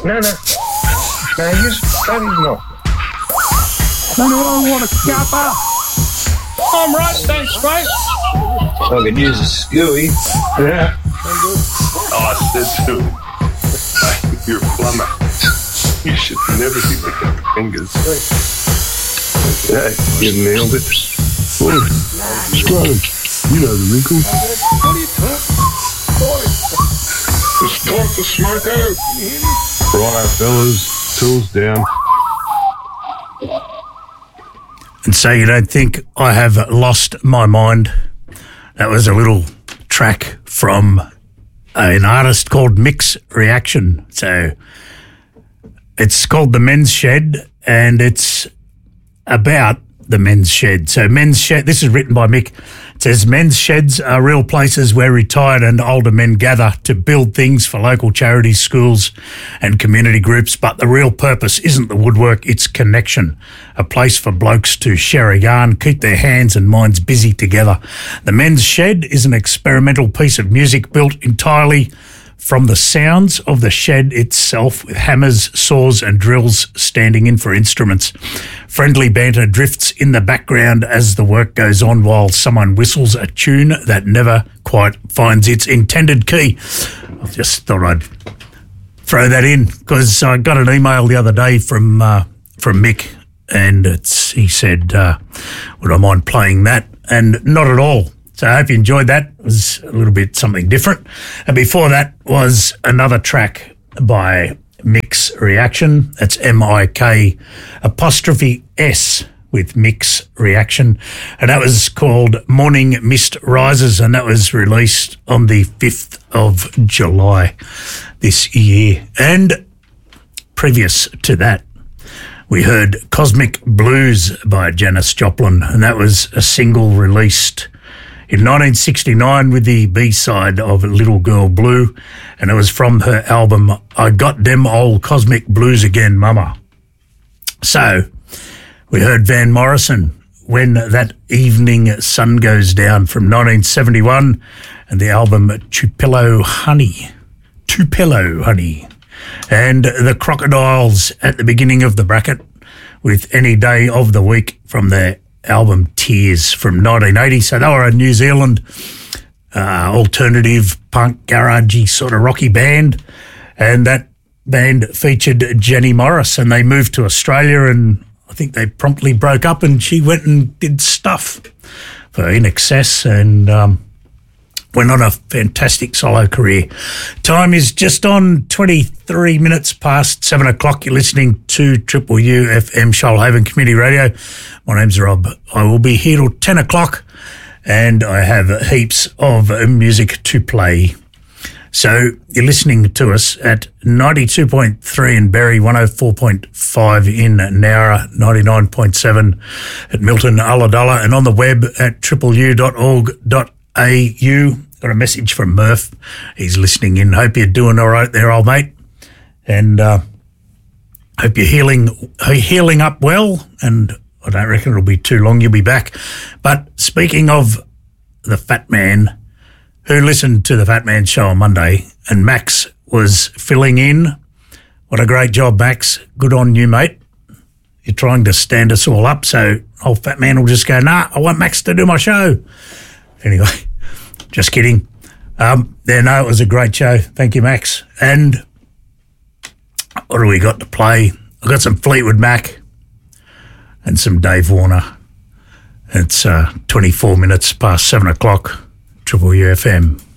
No. He's not. Anyone want a cuppa? I'm right, thanks, mate. I could use a skewy. Yeah. Oh, I said to him, you're a plumber. You should never be licking your fingers. Yeah, you nailed it. Well, Scrub, you know the wrinkle. What are you talking? It's time to smoke out. Righto, fellas. Tools down. And so you don't think I have lost my mind? That was a little track from an artist called Mix Reaction. So it's called The Men's Shed, and it's about the men's shed. So men's shed, this is written by Mick. It says, men's sheds are real places where retired and older men gather to build things for local charities, schools and community groups. But the real purpose isn't the woodwork, it's connection. A place for blokes to share a yarn, keep their hands and minds busy together. The Men's Shed is an experimental piece of music built entirely from the sounds of the shed itself, with hammers, saws and drills standing in for instruments. Friendly banter drifts in the background as the work goes on while someone whistles a tune that never quite finds its intended key. I just thought I'd throw that in because I got an email the other day from Mick, and he said, would I mind playing that? And not at all. So I hope you enjoyed that. It was a little bit something different. And before that was another track by Mix Reaction. That's MIK apostrophe S with Mix Reaction. And that was called Morning Mist Rises, and that was released on the 5th of July this year. And previous to that, we heard Cosmic Blues by Janis Joplin, and that was a single released in 1969 with the B-side of Little Girl Blue, and it was from her album I Got Dem Old Cosmic Blues Again, Mama. So we heard Van Morrison, When That Evening Sun Goes Down, from 1971, and the album Tupelo Honey. And the Crocodiles at the beginning of the bracket with Any Day of the Week from their album Tears from 1980. So they were a New Zealand alternative punk garagey sort of rocky band, and that band featured Jenny Morris, and they moved to Australia, and I think they promptly broke up and she went and did stuff for In Excess and went on a fantastic solo career. Time is just on 23 minutes past 7 o'clock. You're listening to Triple U FM Shoalhaven Community Radio. My name's Rob. I will be here till 10 o'clock and I have heaps of music to play. So you're listening to us at 92.3 in Berry, 104.5 in Nowra, 99.7 at Milton, Ulladulla, and on the web at tripleu.org.au. Got a message from Murph. He's listening in. Hope you're doing all right there, old mate. And hope you're healing up well. And I don't reckon it'll be too long you'll be back. But speaking of the Fat Man, who listened to the Fat Man show on Monday, and Max was filling in. What a great job, Max. Good on you, mate. You're trying to stand us all up, so old Fat Man will just go, nah, I want Max to do my show. Anyway, just kidding. No, it was a great show. Thank you, Max. And what do we got to play? I've got some Fleetwood Mac and some Dave Warner. It's 24 minutes past 7 o'clock. Triple U FM.